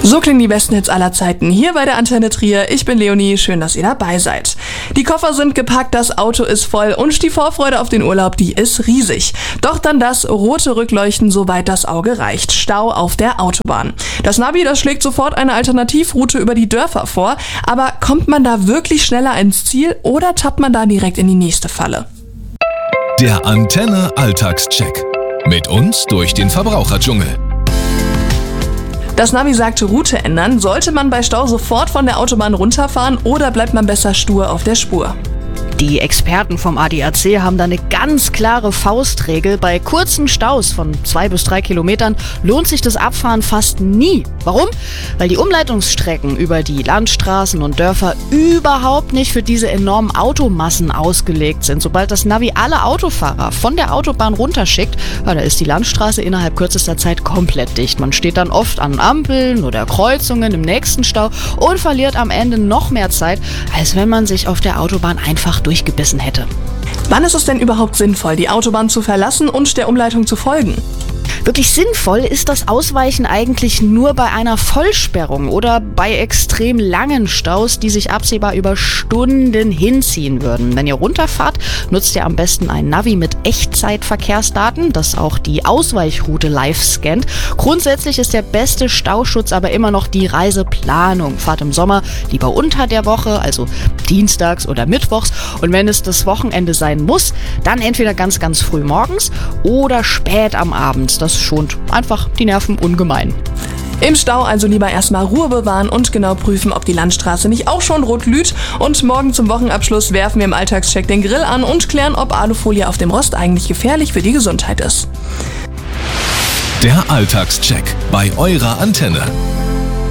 So klingen die besten Hits aller Zeiten hier bei der Antenne Trier. Ich bin Leonie, schön, dass ihr dabei seid. Die Koffer sind gepackt, das Auto ist voll und die Vorfreude auf den Urlaub, die ist riesig. Doch dann das rote Rückleuchten, soweit das Auge reicht. Stau auf der Autobahn. Das Navi, das schlägt sofort eine Alternativroute über die Dörfer vor. Aber kommt man da wirklich schneller ins Ziel oder tappt man da direkt in die nächste Falle? Der Antenne Alltagscheck. Mit uns durch den Verbraucherdschungel. Das Navi sagt Route ändern. Sollte man bei Stau sofort von der Autobahn runterfahren oder bleibt man besser stur auf der Spur? Die Experten vom ADAC haben da eine ganz klare Faustregel. Bei kurzen Staus von 2 bis 3 Kilometern lohnt sich das Abfahren fast nie. Warum? Weil die Umleitungsstrecken über die Landstraßen und Dörfer überhaupt nicht für diese enormen Automassen ausgelegt sind. Sobald das Navi alle Autofahrer von der Autobahn runterschickt, da ist die Landstraße innerhalb kürzester Zeit komplett dicht. Man steht dann oft an Ampeln oder Kreuzungen im nächsten Stau und verliert am Ende noch mehr Zeit, als wenn man sich auf der Autobahn einfach durchgebissen hätte. Wann ist es denn überhaupt sinnvoll, die Autobahn zu verlassen und der Umleitung zu folgen? Wirklich sinnvoll ist das Ausweichen eigentlich nur bei einer Vollsperrung oder bei extrem langen Staus, die sich absehbar über Stunden hinziehen würden. Wenn ihr runterfahrt, nutzt ihr am besten ein Navi mit Echtzeitverkehrsdaten, das auch die Ausweichroute live scannt. Grundsätzlich ist der beste Stauschutz aber immer noch die Reiseplanung. Fahrt im Sommer lieber unter der Woche, also dienstags oder mittwochs. Und wenn es das Wochenende sein muss, dann entweder ganz, ganz früh morgens oder spät am Abend. Das schont einfach die Nerven ungemein. Im Stau also lieber erstmal Ruhe bewahren und genau prüfen, ob die Landstraße nicht auch schon rot glüht. Und morgen zum Wochenabschluss werfen wir im Alltagscheck den Grill an und klären, ob Alufolie auf dem Rost eigentlich gefährlich für die Gesundheit ist. Der Alltagscheck bei eurer Antenne.